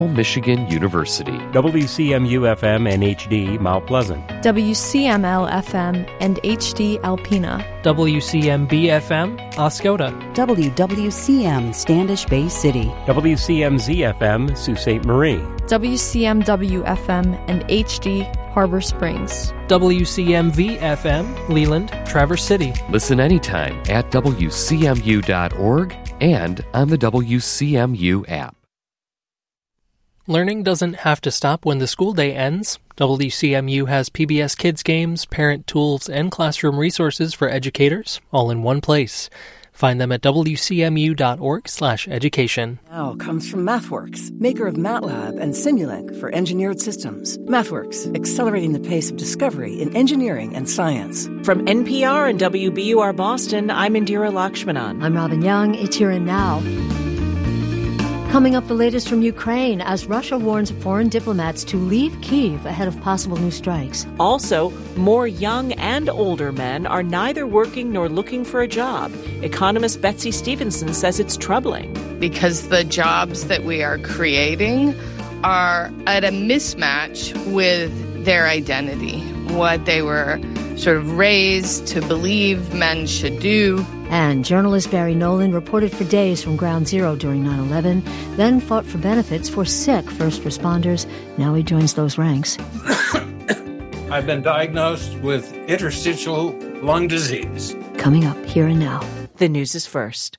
Michigan University. WCMU-FM and HD Mount Pleasant. WCML-FM and HD Alpena. WCMB-FM Oscoda. WWCM Standish Bay City. WCMZ-FM Sault Ste. Marie. WCMW-FM and HD Harbor Springs. WCMV-FM Leland, Traverse City. Listen anytime at WCMU.org and on the WCMU app. Learning doesn't have to stop when the school day ends. WCMU has PBS Kids games, parent tools, and classroom resources for educators, all in one place. Find them at wcmu.org/education. Now comes from MathWorks, maker of MATLAB and Simulink for engineered systems. MathWorks, accelerating the pace of discovery in engineering and science. From NPR and WBUR Boston, I'm Indira Lakshmanan. I'm Robin Young. It's here and now. Coming up, the latest from Ukraine as Russia warns foreign diplomats to leave Kyiv ahead of possible new strikes. Also, more young and older men are neither working nor looking for a job. Economist Betsy Stevenson says it's troubling. Because the jobs that we are creating are at a mismatch with their identity, what they were sort of raised to believe men should do. And journalist Barry Nolan reported for days from Ground Zero during 9/11, then fought for benefits for sick first responders. Now he joins those ranks. I've been diagnosed with interstitial lung disease. Coming up here and now. The news is first.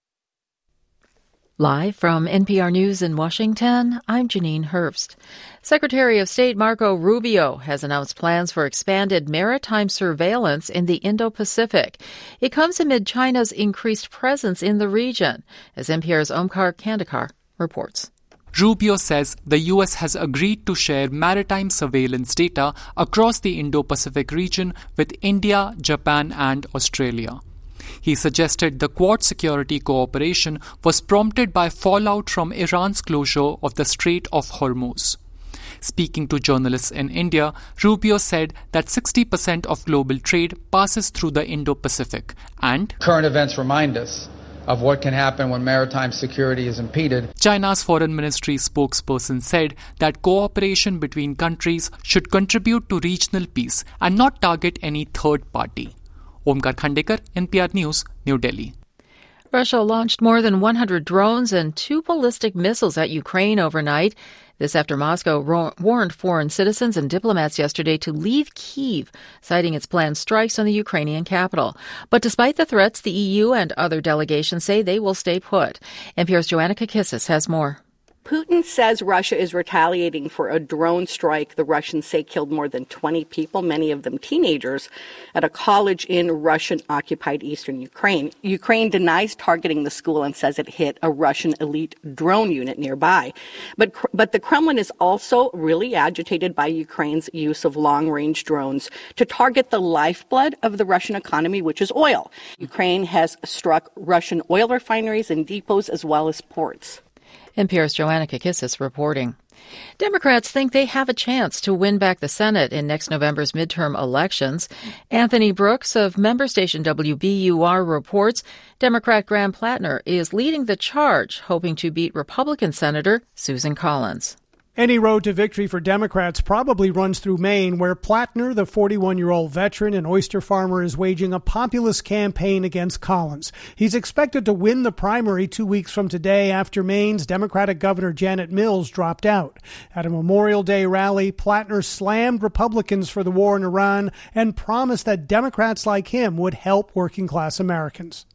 Live from NPR News in Washington, I'm Janine Herbst. Secretary of State Marco Rubio has announced plans for expanded maritime surveillance in the Indo-Pacific. It comes amid China's increased presence in the region, as NPR's Omkar Kandekar reports. Rubio says the U.S. has agreed to share maritime surveillance data across the Indo-Pacific region with India, Japan, and Australia. He suggested the Quad security cooperation was prompted by fallout from Iran's closure of the Strait of Hormuz. Speaking to journalists in India, Rubio said that 60% of global trade passes through the Indo-Pacific and current events remind us of what can happen when maritime security is impeded. China's foreign ministry spokesperson said that cooperation between countries should contribute to regional peace and not target any third party. Omkar Khandekar, NPR News, New Delhi. Russia launched more than 100 drones and 2 ballistic missiles at Ukraine overnight. This after Moscow warned foreign citizens and diplomats yesterday to leave Kyiv, citing its planned strikes on the Ukrainian capital. But despite the threats, the EU and other delegations say they will stay put. NPR's Joanna Kakissis has more. Putin says Russia is retaliating for a drone strike the Russians say killed more than 20 people, many of them teenagers, at a college in Russian-occupied eastern Ukraine. Ukraine denies targeting the school and says it hit a Russian elite drone unit nearby. But the Kremlin is also really agitated by Ukraine's use of long-range drones to target the lifeblood of the Russian economy, which is oil. Ukraine has struck Russian oil refineries and depots as well as ports. NPR's Joanna Kakissis reporting. Democrats think they have a chance to win back the Senate in next November's midterm elections. Anthony Brooks of member station WBUR reports Democrat Graham Plattner is leading the charge, hoping to beat Republican Senator Susan Collins. Any road to victory for Democrats probably runs through Maine, where Plattner, the 41-year-old veteran and oyster farmer, is waging a populist campaign against Collins. He's expected to win the primary 2 weeks from today after Maine's Democratic Governor Janet Mills dropped out. At a Memorial Day rally, Plattner slammed Republicans for the war in Iran and promised that Democrats like him would help working-class Americans.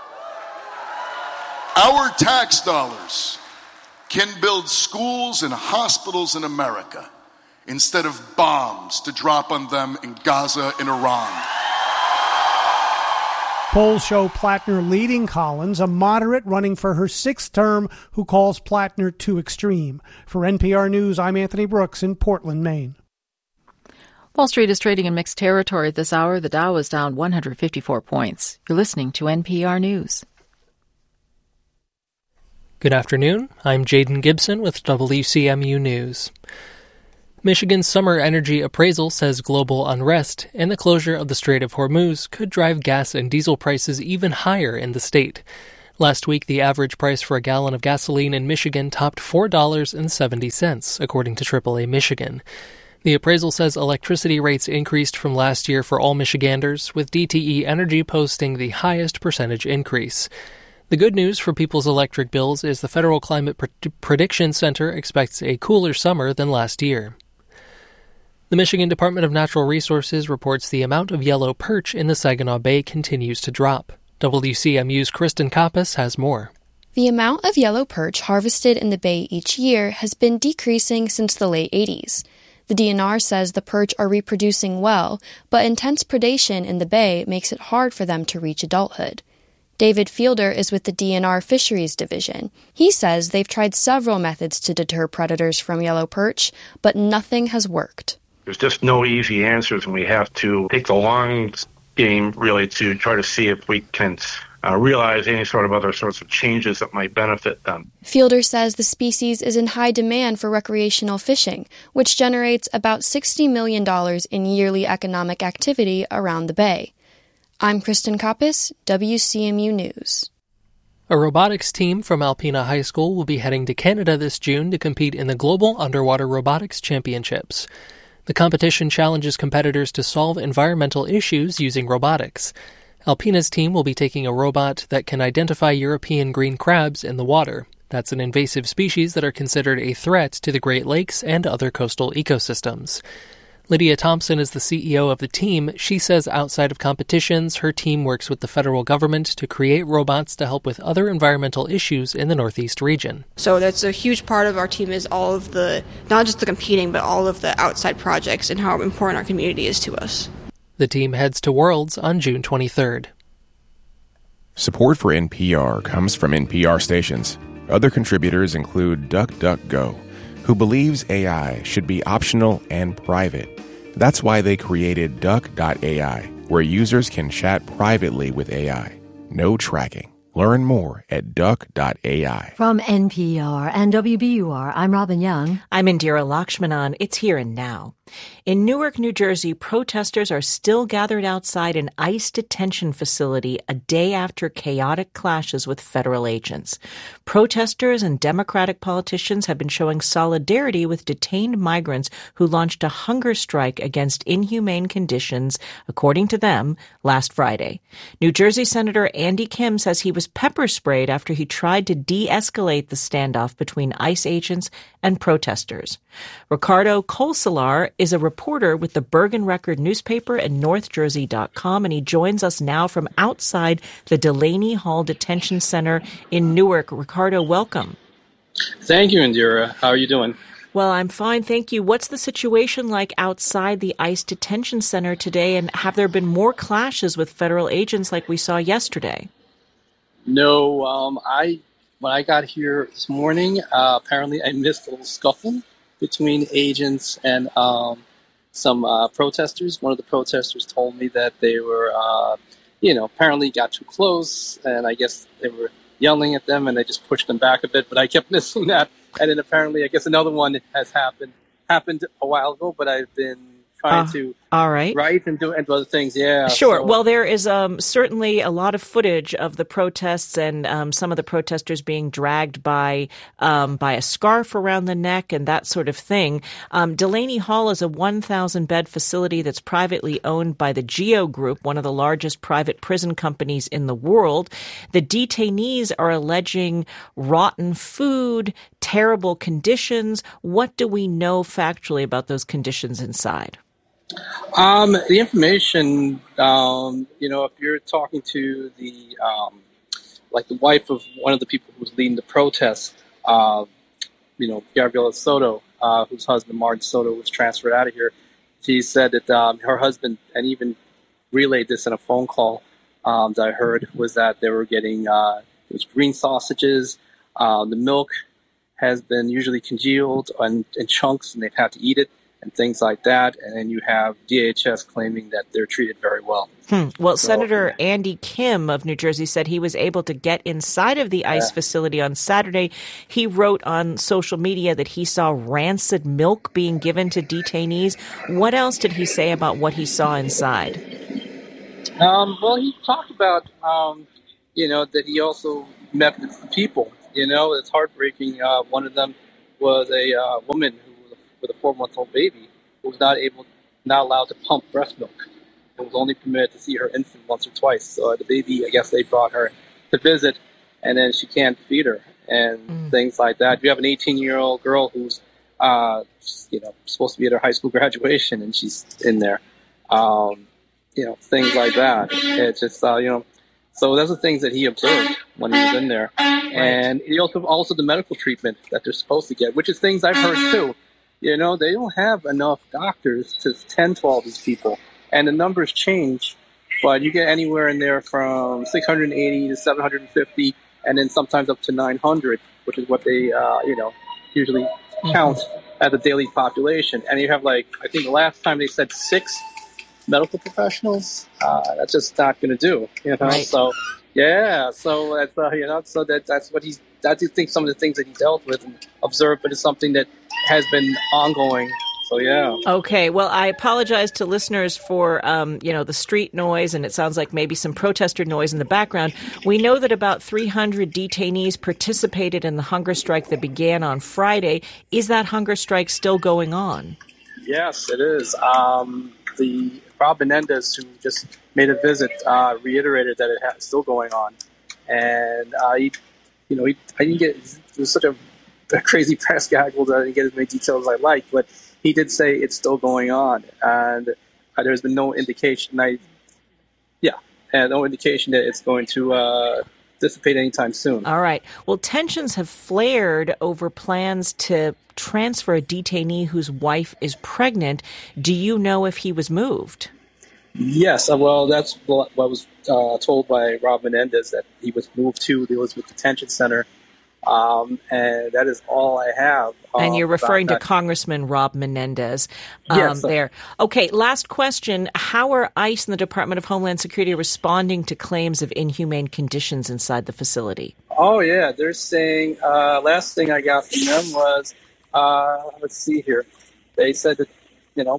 Our tax dollars can build schools and hospitals in America instead of bombs to drop on them in Gaza and Iran. Polls show Plattner leading Collins, a moderate running for her 6th term who calls Plattner too extreme. For NPR News, I'm Anthony Brooks in Portland, Maine. Wall Street is trading in mixed territory at this hour. The Dow is down 154 points. You're listening to NPR News. Good afternoon. I'm Jaden Gibson with WCMU News. Michigan's summer energy appraisal says global unrest and the closure of the Strait of Hormuz could drive gas and diesel prices even higher in the state. Last week, the average price for a gallon of gasoline in Michigan topped $4.70, according to AAA Michigan. The appraisal says electricity rates increased from last year for all Michiganders, with DTE Energy posting the highest percentage increase. The good news for people's electric bills is the Federal Climate Prediction Center expects a cooler summer than last year. The Michigan Department of Natural Resources reports the amount of yellow perch in the Saginaw Bay continues to drop. WCMU's Kristen Kappas has more. The amount of yellow perch harvested in the bay each year has been decreasing since the late 80s. The DNR says the perch are reproducing well, but intense predation in the bay makes it hard for them to reach adulthood. David Fielder is with the DNR Fisheries Division. He says they've tried several methods to deter predators from yellow perch, but nothing has worked. There's just no easy answers, and we have to take the long game, really, to try to see if we can realize any sort of other sorts of changes that might benefit them. Fielder says the species is in high demand for recreational fishing, which generates about $60 million in yearly economic activity around the bay. I'm Kristen Kappas, WCMU News. A robotics team from Alpena High School will be heading to Canada this June to compete in the Global Underwater Robotics Championships. The competition challenges competitors to solve environmental issues using robotics. Alpena's team will be taking a robot that can identify European green crabs in the water. That's an invasive species that are considered a threat to the Great Lakes and other coastal ecosystems. Lydia Thompson is the CEO of the team. She says outside of competitions, her team works with the federal government to create robots to help with other environmental issues in the Northeast region. So that's a huge part of our team is all of the, not just the competing, but all of the outside projects and how important our community is to us. The team heads to Worlds on June 23rd. Support for NPR comes from NPR stations. Other contributors include DuckDuckGo, who believes AI should be optional and private. That's why they created Duck.ai, where users can chat privately with AI. No tracking. Learn more at Duck.ai. From NPR and WBUR, I'm Robin Young. I'm Indira Lakshmanan. It's Here and Now. In Newark, New Jersey, protesters are still gathered outside an ICE detention facility a day after chaotic clashes with federal agents. Protesters and Democratic politicians have been showing solidarity with detained migrants who launched a hunger strike against inhumane conditions, according to them, last Friday. New Jersey Senator Andy Kim says he was pepper sprayed after he tried to de-escalate the standoff between ICE agents and protesters. Ricardo Colsalar is a reporter with the Bergen Record newspaper and NorthJersey.com, and he joins us now from outside the Delaney Hall Detention Center in Newark. Ricardo, welcome. Thank you, Indira. How are you doing? Well, I'm fine, thank you. What's the situation like outside the ICE detention center today, and have there been more clashes with federal agents like we saw yesterday? No, when I got here this morning, apparently I missed a little scuffle between agents and some protesters. One of the protesters told me that they were, apparently got too close, and I guess they were yelling at them, and they just pushed them back a bit, but I kept missing that. And then apparently, I guess another one has happened a while ago, but I've been trying to write and do other things. Yeah, sure. So. Well, there is certainly a lot of footage of the protests and some of the protesters being dragged by a scarf around the neck and that sort of thing. Delaney Hall is a 1,000-bed facility that's privately owned by the GEO Group, one of the largest private prison companies in the world. The detainees are alleging rotten food, terrible conditions. What do we know factually about those conditions inside? The information, if you're talking to the wife of one of the people who's leading the protest, Gabriela Soto, whose husband, Martin Soto, was transferred out of here, she said that her husband, and even relayed this in a phone call that I heard, was that they were getting it was green sausages. The milk has been usually congealed in chunks, and they've had to eat it, and things like that. And then you have DHS claiming that they're treated very well. Well, Senator Andy Kim of New Jersey said he was able to get inside of the ICE facility on Saturday. He wrote on social media that he saw rancid milk being given to detainees. What else did he say about what he saw inside? Well, he talked about, that he also met the people. It's heartbreaking. One of them was a woman with a 4-month-old baby who was not allowed to pump breast milk. It was only permitted to see her infant once or twice. So the baby, I guess they brought her to visit, and then she can't feed her and things like that. You have an 18-year-old girl who's supposed to be at her high school graduation, and she's in there. Things like that. It's just so those are things that he observed when he was in there, and he also the medical treatment that they're supposed to get, which is things I've heard too. They don't have enough doctors to tend to all these people, and the numbers change, but you get anywhere in there from 680 to 750, and then sometimes up to 900, which is what they usually count as the daily population. And you have I think the last time they said 6 medical professionals. That's just not going to do, Right. So that's so that's what that's some of the things that he dealt with and observed, but it's something that has been ongoing. So yeah. Okay. Well, I apologize to listeners for the street noise, and it sounds like maybe some protester noise in the background. We know that about 300 detainees participated in the hunger strike that began on Friday. Is that hunger strike still going on? Yes, it is. The Rob Menendez, who just made a visit, reiterated that it's still going on, and I didn't get. It was such a crazy press gaggle that I didn't get as many details as I liked, but he did say it's still going on, and there's been no indication. No indication that it's going to dissipate anytime soon. All right. Well, tensions have flared over plans to transfer a detainee whose wife is pregnant. Do you know if he was moved? Yes. Well, that's what was told by Rob Menendez, that he was moved to the Elizabeth Detention Center. And that is all I have. And you're referring to Congressman Rob Menendez there. Okay, last question. How are ICE and the Department of Homeland Security responding to claims of inhumane conditions inside the facility? Oh, yeah. They're saying, last thing I got from them was, let's see here. They said that,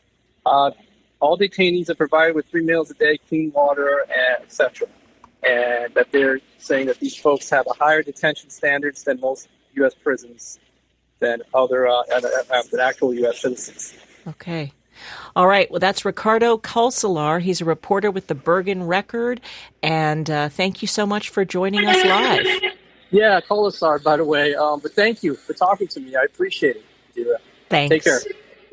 all detainees are provided with 3 meals a day, clean water, etc. And that they're saying that these folks have a higher detention standards than most U.S. prisons, than other than actual U.S. citizens. Okay. All right. Well, that's Ricardo Calcelar. He's a reporter with the Bergen Record. And thank you so much for joining us live. Yeah, Calcelar, by the way. But thank you for talking to me. I appreciate it. Thanks. Take care.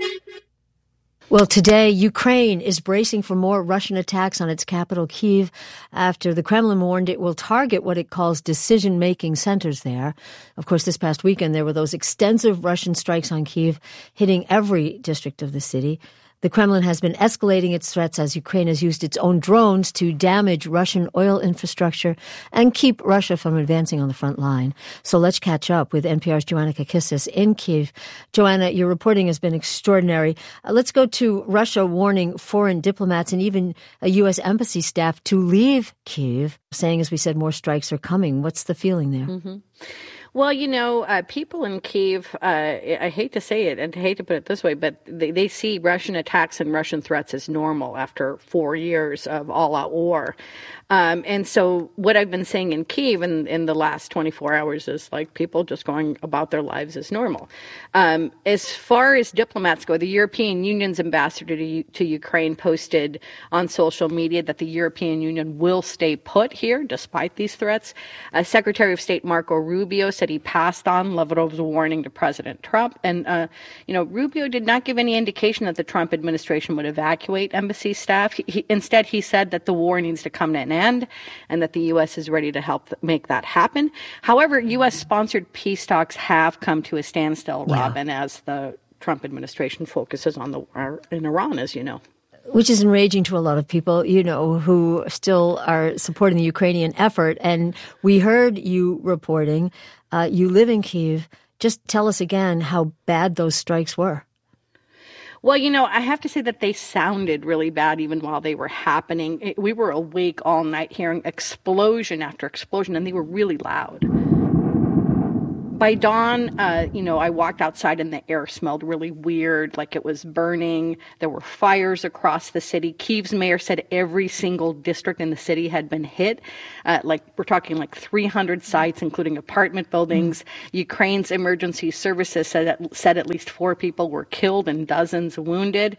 Well, today, Ukraine is bracing for more Russian attacks on its capital, Kyiv, after the Kremlin warned it will target what it calls decision-making centers there. Of course, this past weekend, there were those extensive Russian strikes on Kyiv, hitting every district of the city. The Kremlin has been escalating its threats as Ukraine has used its own drones to damage Russian oil infrastructure and keep Russia from advancing on the front line. So let's catch up with NPR's Joanna Kakissis in Kyiv. Joanna, your reporting has been extraordinary. Let's go to Russia warning foreign diplomats and even a U.S. embassy staff to leave Kyiv, saying, as we said, more strikes are coming. What's the feeling there? Mm-hmm. Well, people in Kyiv, I hate to say it and hate to put it this way, but they see Russian attacks and Russian threats as normal after 4 years of all-out war. And so what I've been saying in Kyiv in the last 24 hours is people just going about their lives as normal. As far as diplomats go, the European Union's ambassador to Ukraine posted on social media that the European Union will stay put here despite these threats. Secretary of State Marco Rubio said he passed on Lavrov's warning to President Trump. And, Rubio did not give any indication that the Trump administration would evacuate embassy staff. Instead, he said that the war needs to come to an end and that the U.S. is ready to help make that happen. However, U.S.-sponsored peace talks have come to a standstill, Robin, as the Trump administration focuses on the war in Iran, as you know. Which is enraging to a lot of people, who still are supporting the Ukrainian effort. And we heard you reporting, you live in Kyiv. Just tell us again how bad those strikes were. Well, I have to say that they sounded really bad even while they were happening. We were awake all night hearing explosion after explosion, and they were really loud. By dawn, I walked outside and the air smelled really weird, like it was burning. There were fires across the city. Kyiv's mayor said every single district in the city had been hit. We're talking like 300 sites, including apartment buildings. Ukraine's emergency services said at least 4 people were killed and dozens wounded.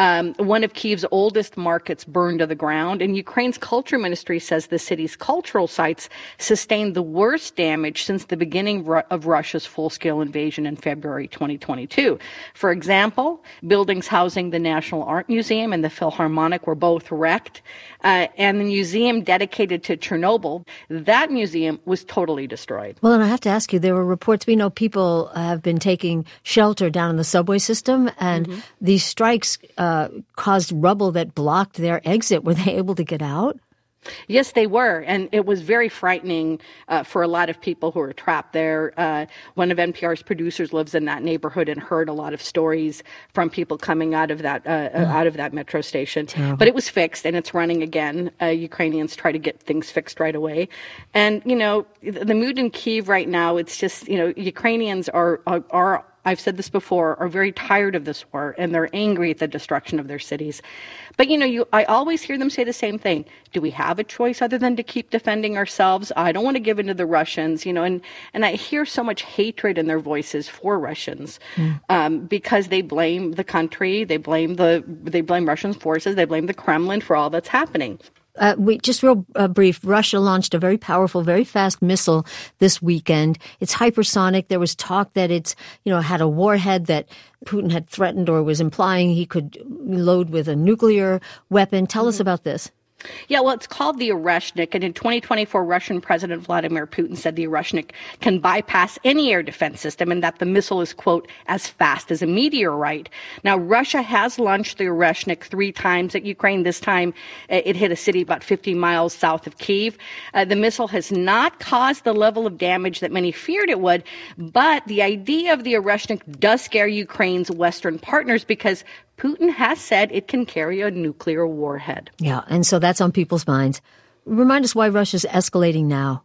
One of Kyiv's oldest markets burned to the ground, and Ukraine's culture ministry says the city's cultural sites sustained the worst damage since the beginning of Russia's full-scale invasion in February 2022. For example, buildings housing the National Art Museum and the Philharmonic were both wrecked, and the museum dedicated to Chernobyl, that museum was totally destroyed. Well, and I have to ask you, there were reports, we know people have been taking shelter down in the subway system, and these strikes caused rubble that blocked their exit. Were they able to get out? Yes, they were, and it was very frightening for a lot of people who were trapped there. One of NPR's producers lives in that neighborhood and heard a lot of stories from people coming out of that metro station. Terrible. But it was fixed, and it's running again. Ukrainians try to get things fixed right away. And, the mood in Kyiv right now, it's just, Ukrainians are I've said this before, are very tired of this war, and they're angry at the destruction of their cities. But, I always hear them say the same thing. Do we have a choice other than to keep defending ourselves? I don't want to give in to the Russians, and I hear so much hatred in their voices for Russians because they blame the country, they blame Russian forces, they blame the Kremlin for all that's happening. Just real brief, Russia launched a very powerful, very fast missile this weekend. It's hypersonic. There was talk that it's, had a warhead that Putin had threatened or was implying he could load with a nuclear weapon. Tell us about this. Yeah, well, it's called the Oreshnik, and in 2024, Russian President Vladimir Putin said the Oreshnik can bypass any air defense system and that the missile is, quote, as fast as a meteorite. Now, Russia has launched the Oreshnik 3 times at Ukraine. This time, it hit a city about 50 miles south of Kyiv. The missile has not caused the level of damage that many feared it would, but the idea of the Oreshnik does scare Ukraine's Western partners because Putin has said it can carry a nuclear warhead. Yeah, and so that's on people's minds. Remind us why Russia's escalating now.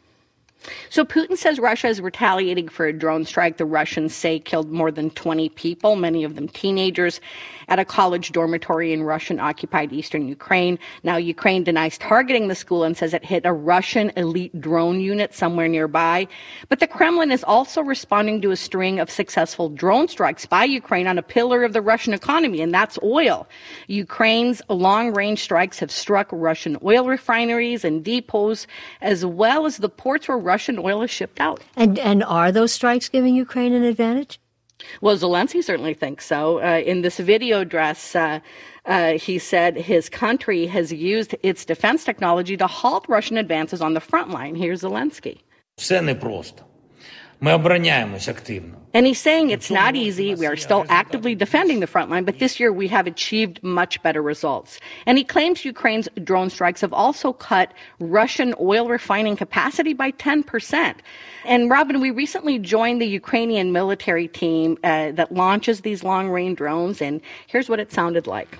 So Putin says Russia is retaliating for a drone strike the Russians say killed more than 20 people, many of them teenagers, at a college dormitory in Russian-occupied eastern Ukraine. Now, Ukraine denies targeting the school and says it hit a Russian elite drone unit somewhere nearby. But the Kremlin is also responding to a string of successful drone strikes by Ukraine on a pillar of the Russian economy, and that's oil. Ukraine's long-range strikes have struck Russian oil refineries and depots, as well as the ports where Russian oil is shipped out. And are those strikes giving Ukraine an advantage? Well, Zelensky certainly thinks so. In this video address, he said his country has used its defense technology to halt Russian advances on the front line. Here's Zelensky. Все непросто. Ми обороняємось активно. And he's saying it's not easy. We are still actively defending the front line, but this year we have achieved much better results. And he claims Ukraine's drone strikes have also cut Russian oil refining capacity by 10%. And Robin, we recently joined the Ukrainian military team that launches these long-range drones, and here's what it sounded like.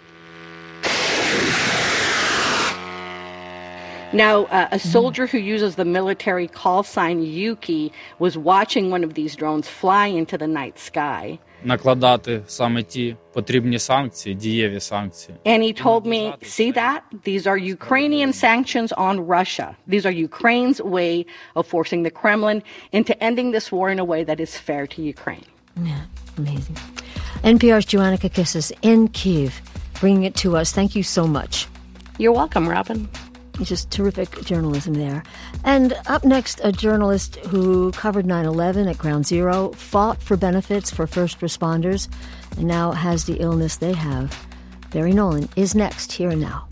Now, a soldier who uses the military call sign Yuki was watching one of these drones fly into the night sky. Накладати саме ті потрібні санкції, дієві санкції. And he told me, see that? These are Ukrainian sanctions on Russia. These are Ukraine's way of forcing the Kremlin into ending this war in a way that is fair to Ukraine. Yeah, amazing. NPR's Joanna Kakissis in Kyiv, bringing it to us. Thank you so much. You're welcome, Robin. Just terrific journalism there. And up next, a journalist who covered 9/11 at Ground Zero, fought for benefits for first responders, and now has the illness they have. Barry Nolan is next, Here and Now.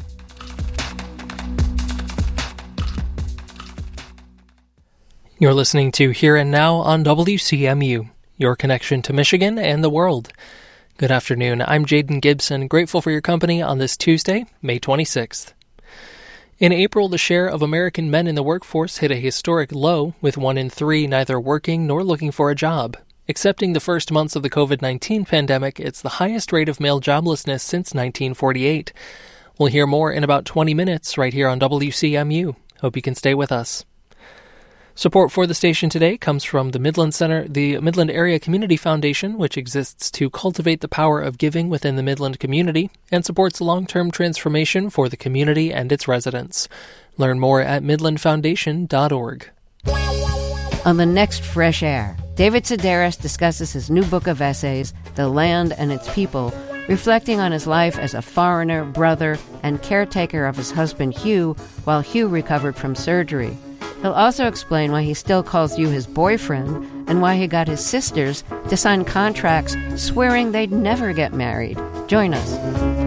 You're listening to Here and Now on WCMU, your connection to Michigan and the world. Good afternoon. I'm Jaden Gibson, grateful for your company on this Tuesday, May 26th. In April, the share of American men in the workforce hit a historic low, with 1 in 3 neither working nor looking for a job. Excepting the first months of the COVID-19 pandemic, it's the highest rate of male joblessness since 1948. We'll hear more in about 20 minutes right here on WCMU. Hope you can stay with us. Support for the station today comes from the Midland Center, the Midland Area Community Foundation, which exists to cultivate the power of giving within the Midland community and supports long-term transformation for the community and its residents. Learn more at midlandfoundation.org. On the next Fresh Air, David Sedaris discusses his new book of essays, The Land and Its People, reflecting on his life as a foreigner, brother, and caretaker of his husband Hugh while Hugh recovered from surgery. He'll also explain why he still calls you his boyfriend and why he got his sisters to sign contracts swearing they'd never get married. Join us.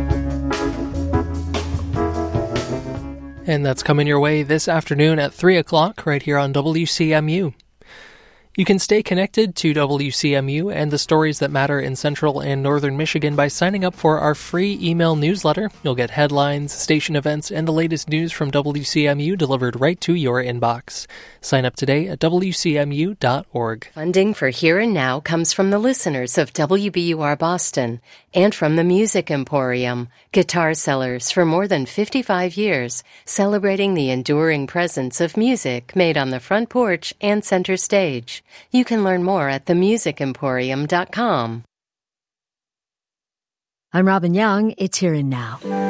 And that's coming your way this afternoon at 3 o'clock right here on WCMU. You can stay connected to WCMU and the stories that matter in Central and Northern Michigan by signing up for our free email newsletter. You'll get headlines, station events, and the latest news from WCMU delivered right to your inbox. Sign up today at WCMU.org. Funding for Here and Now comes from the listeners of WBUR Boston and from the Music Emporium, guitar sellers for more than 55 years, celebrating the enduring presence of music made on the front porch and center stage. You can learn more at themusicemporium.com. I'm Robin Young. It's Here and Now.